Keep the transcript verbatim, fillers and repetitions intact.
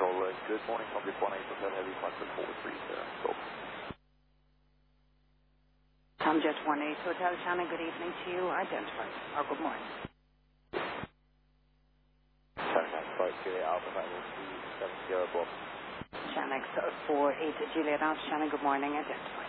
Control, uh, good morning from this one eight Hotel Heavy Frankfurt four three zero. Go. Tomjet one eight Hotel Shannon, good evening to you. Identify. Or good morning. Shannon, five Juliet Alpha Tango two seven zero Bob. Shannon four eight Juliet Alpha Shannon, good morning. Identify.